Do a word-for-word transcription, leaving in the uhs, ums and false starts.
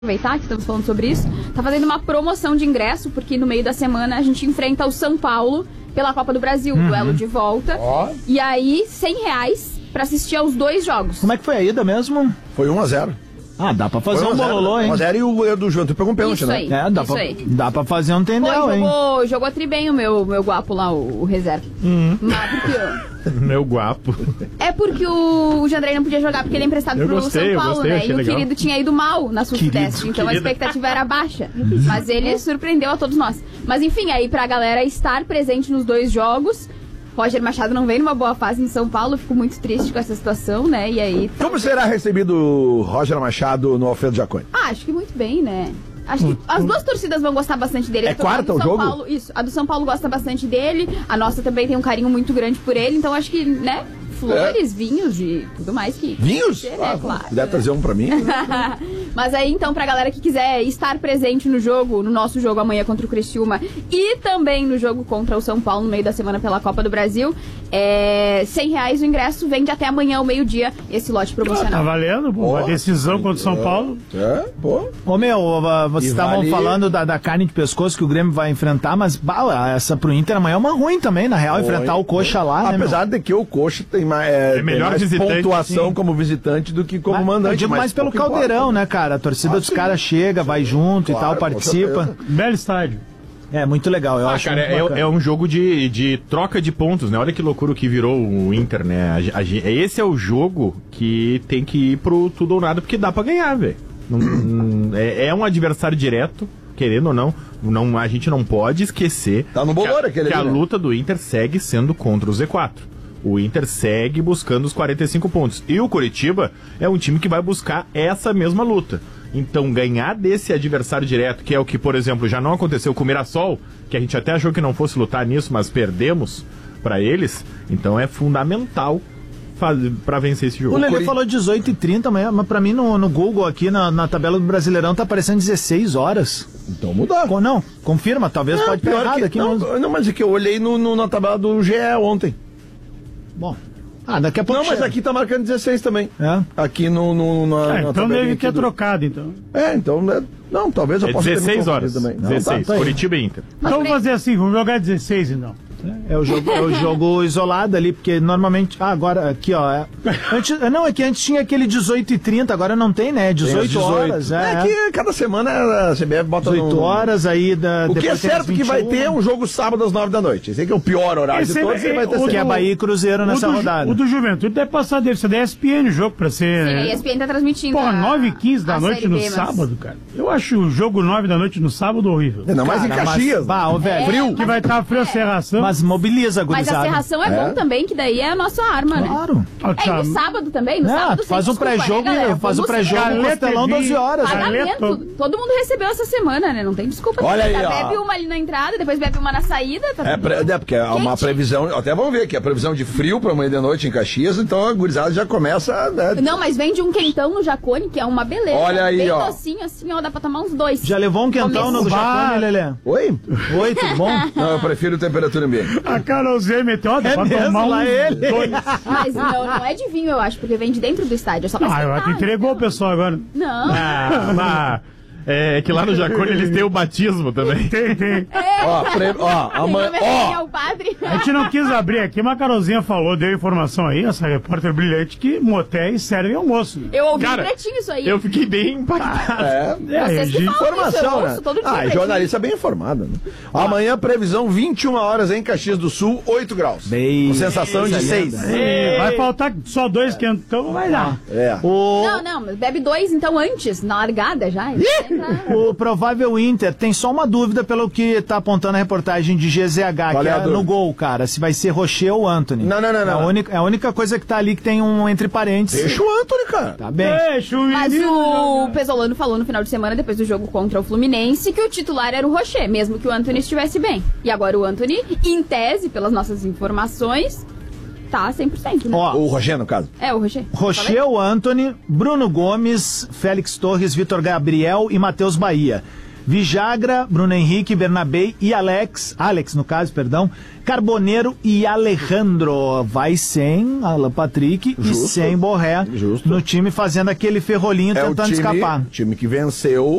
aproveitar que estamos falando sobre isso, tá fazendo uma promoção de ingresso, porque no meio da semana a gente enfrenta o São Paulo pela Copa do Brasil, uhum. duelo de volta. Oh. E aí, cem reais pra assistir aos dois jogos. Como é que foi a ida mesmo? Foi um a zero. Ah, dá pra fazer um bololô, hein? um a zero e o goleiro do Junto pegou um pênalti, né? É, dá pra, dá pra fazer um tendel, hein? Jogou, jogou a tri bem o meu, meu guapo lá, o, o reserva. Uhum. Mas porque... Meu guapo. É porque o, o Jandrei não podia jogar porque ele é emprestado eu pro gostei, São Paulo, gostei, né? E o legal. querido tinha ido mal na Sul-Sudeste, então querido. a expectativa era baixa. Mas ele surpreendeu a todos nós. Mas enfim, aí pra galera estar presente nos dois jogos... Roger Machado não vem numa boa fase em São Paulo, fico muito triste com essa situação, né? E aí... Como será recebido o Roger Machado no Alfredo Jaconi? Ah, acho que muito bem, né? Acho que as duas torcidas vão gostar bastante dele. É quarta o jogo? Paulo, isso, a do São Paulo gosta bastante dele, a nossa também tem um carinho muito grande por ele, então acho que, né... Flores, é. vinhos e tudo mais que... Vinhos? É, ah, claro. Puder trazer um pra mim? Mas aí, então, pra galera que quiser estar presente no jogo, no nosso jogo amanhã contra o Criciúma e também no jogo contra o São Paulo no meio da semana pela Copa do Brasil, é cem reais o ingresso, vende até amanhã ao meio-dia esse lote promocional. Ah, tá valendo, pô. Uma decisão contra o São Paulo. É, pô. Ô, meu, vocês estavam vale... falando da, da carne de pescoço que o Grêmio vai enfrentar, mas bah, essa pro Inter amanhã é uma ruim também, na real, ruim, enfrentar o Coxa lá, né, apesar de que o Coxa tem É, é melhor tem mais pontuação sim. como visitante do que como mas, mandante. Eu digo mais pelo caldeirão, importa, né, cara? A torcida ah, dos caras chega, vai junto claro, e tal, participa. Belo estádio. É, muito legal, eu ah, acho. Cara, é, é um jogo de, de troca de pontos, né? Olha que loucura o que virou o Inter, né? A, a, esse é o jogo que tem que ir pro tudo ou nada, porque dá pra ganhar, velho. é, é um adversário direto, querendo ou não. não a gente não pode esquecer tá no bolor, que, a, aquele que ali, a né? luta do Inter segue sendo contra o Z quatro. O Inter segue buscando os quarenta e cinco pontos. E o Coritiba é um time que vai buscar essa mesma luta. Então, ganhar desse adversário direto, que é o que, por exemplo, já não aconteceu com o Mirassol, que a gente até achou que não fosse lutar nisso, mas perdemos para eles, então é fundamental para vencer esse jogo. O Lelê falou dezoito e trinta, mas pra mim no, no Google aqui, na, na tabela do Brasileirão, tá aparecendo dezesseis horas. Então mudar. Com, não, confirma, talvez não, pode estar errado que, aqui. Não, mas... não, mas é que eu olhei no, no, na tabela do G E ontem. Bom, ah, daqui a pouco... Não, mas chega. aqui tá marcando dezesseis também. É? Aqui no... no na, é, na então deve que é do... trocado, então. É, então... Né? Não, talvez eu é possa ter dezesseis horas. Também. dezesseis, não, tá, tá Curitiba e Inter. Então vamos fazer assim, vamos jogar dezesseis, então. É o jogo, é o jogo isolado ali, porque normalmente... Ah, agora, aqui, ó... É, antes, não, é que antes tinha aquele dezoito e trinta, agora não tem, né? dezoito horas. É, é que cada semana a C B F bota dezoito no... horas aí... Da, o que é certo que vai ter um jogo sábado às nove da noite. Esse aqui é o pior horário Esse de todos. É, vai ter o que é Bahia e Cruzeiro nessa o do, rodada. O do Juventude deve passar, deve ser da E S P N o jogo pra ser... Sim, a E S P N tá transmitindo. Pô, nove e quinze da noite no B, sábado, cara. Eu acho o jogo nove da noite no sábado horrível. Não, mais em Caxias. Mas, bah, velho, é, frio. Que vai estar tá frio a serração. Mas mobiliza, Mas a serração é, é bom também, que daí é a nossa arma, claro. né? Claro. É, no sábado também, no é, sábado faz um pré-jogo, né, faz o pré-jogo no Castelão doze horas. Pagamento, todo mundo recebeu essa semana, né? Não tem desculpa. Olha aí, bebe uma ali na entrada, depois bebe uma na saída. Tá é, pre... é, porque é uma previsão, até vamos ver aqui, a previsão de frio pra amanhã de noite em Caxias, então a gurizada já começa... Né? Não, mas vende um quentão no Jacone, que é uma beleza. Olha aí, bem ó. docinho, assim, ó, dá pra tomar uns dois. Já levou um quentão no Jacone, Lelê? Oi? Oi, tudo bom? Não, eu prefiro temperatura ambiente. A Carolzinha meteu, ó, dá é pra mesmo, tomar lá uns ele. dois. Mas não, não é de vinho, eu acho, porque vem de dentro do estádio, é só pra Ah, eu acho que entregou o pessoal agora. Não. Ah, mas... É que lá no Jacone eles têm o batismo também. Tem, tem. É. Ó, pre... ó, amanhã... Ó. Padre. A gente não quis abrir aqui, mas a Carolzinha falou, deu informação aí, essa repórter brilhante, que motéis servem almoço. Eu ouvi Cara, direitinho isso aí. Eu fiquei bem impactado. É, é Vocês que falam informação, isso, eu né? ouço todo dia, Ah, jornalista bem informada, né? Ah. Amanhã, previsão vinte e uma horas em Caxias do Sul, oito graus. Bem... Com sensação de seis. Vai faltar só dois quentão, não vai dar. É. O... Não, não, mas bebe dois então antes, na largada já. O provável Inter tem só uma dúvida pelo que tá apontando a reportagem de G Z H, Qual que é é no gol, cara, se vai ser Rocher ou Antony. Não, não, não, não. É a única, é a única coisa que tá ali que tem um entre parênteses. Deixa o Antony, cara. Tá bem. Deixa o Mas menino, o Pesolano falou no final de semana, depois do jogo contra o Fluminense, que o titular era o Rocher, mesmo que o Antony estivesse bem. E agora o Antony, em tese, pelas nossas informações, tá cem por cento, né? Ó, o Rocher, no caso. É, o Rocher. Rocher, o Antony, Bruno Gomes, Félix Torres, Vitor Gabriel e Matheus Bahia. Vijagra, Bruno Henrique, Bernabé e Alex, Alex no caso, perdão, Carboneiro e Alejandro. Vai sem Alan Patrick Justo. e sem Borré Justo. no time, fazendo aquele ferrolinho É o tentando time, escapar. time que venceu